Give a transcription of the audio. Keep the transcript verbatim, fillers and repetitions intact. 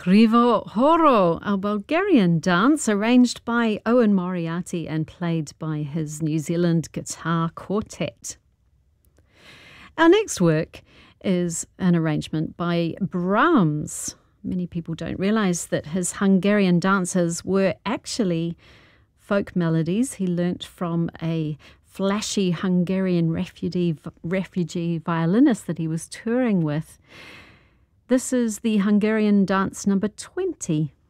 Krivo Horo, a Bulgarian dance arranged by Owen Moriarty and played by his New Zealand Guitar Quartet. Our next work is an arrangement by Brahms. Many people don't realise that his Hungarian dances were actually folk melodies he learnt from a flashy Hungarian refugee, refugee violinist that he was touring with. This is the Hungarian dance number twenty.